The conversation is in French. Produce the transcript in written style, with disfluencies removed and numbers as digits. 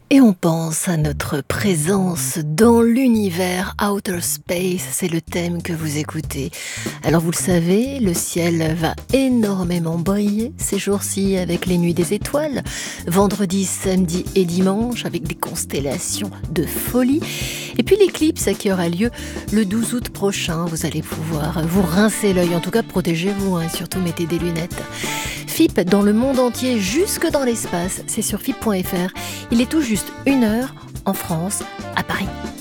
Et on pense à notre présence dans l'univers Outer Space, c'est le thème que vous écoutez. Alors vous le savez, le ciel va énormément briller ces jours-ci avec les nuits des étoiles, vendredi, samedi et dimanche avec des constellations de folie. Et puis l'éclipse qui aura lieu le 12 août prochain, vous allez pouvoir vous rincer l'œil, en tout cas protégez-vous et surtout mettez des lunettes. FIP dans le monde entier, jusque dans l'espace, c'est sur FIP.fr. Il est tout juste 1 heure en France, à Paris.